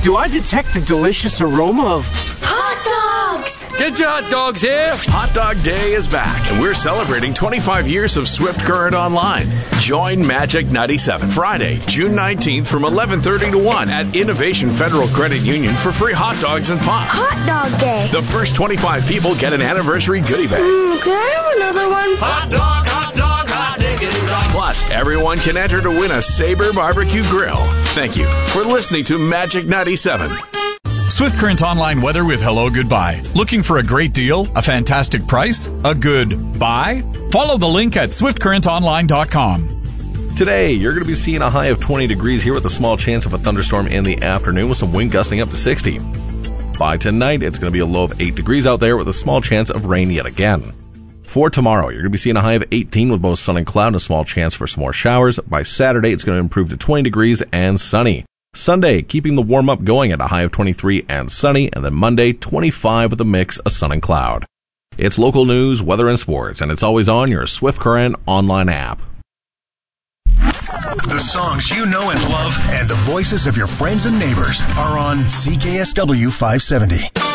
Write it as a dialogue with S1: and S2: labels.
S1: Do I detect the delicious aroma of
S2: hot dogs?
S3: Get your hot dogs here.
S4: Hot Dog Day is back, and we're celebrating 25 years of Swift Current Online. Join Magic 97 Friday, June 19th from 11:30 to 1 at Innovation Federal Credit Union for free hot dogs and pop.
S2: Hot Dog Day.
S4: The first 25 people get an anniversary goodie bag.
S2: Can I have another one?
S3: Hot dog, hot dog, hot diggity dog.
S4: Plus, everyone can enter to win a Sabre barbecue grill. Thank you for listening to Magic 97.
S5: Swift Current Online weather with Hello Goodbye. Looking for a great deal? A fantastic price? A good buy? Follow the link at swiftcurrentonline.com.
S6: Today, you're going to be seeing a high of 20 degrees here with a small chance of a thunderstorm in the afternoon with some wind gusting up to 60. By tonight, it's going to be a low of 8 degrees out there with a small chance of rain yet again. For tomorrow, you're going to be seeing a high of 18 with both sun and cloud and a small chance for some more showers. By Saturday, it's going to improve to 20 degrees and sunny. Sunday, keeping the warm-up going at a high of 23 and sunny, and then Monday, 25 with a mix of sun and cloud. It's local news, weather, and sports, and it's always on your Swift Current online app.
S7: The songs you know and love and the voices of your friends and neighbors are on CKSW 570.